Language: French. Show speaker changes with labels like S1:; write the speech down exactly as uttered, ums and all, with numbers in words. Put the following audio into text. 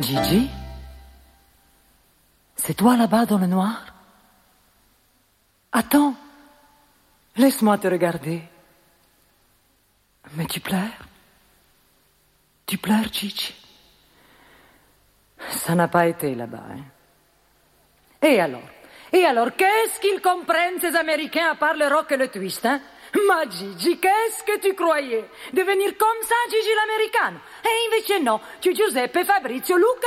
S1: Gigi? C'est toi là-bas dans le noir? Attends, laisse-moi te regarder. Mais tu pleures? Tu pleures, Gigi? Ça n'a pas été là-bas, hein? Et alors? Et alors, qu'est-ce qu'ils comprennent, ces Américains, à part le rock et le twist, hein? Ma Gigi, qu'est-ce que tu croyais? Devenir comme ça, Gigi l'américaine? E invece no, tu Giuseppe, Fabrizio, Luca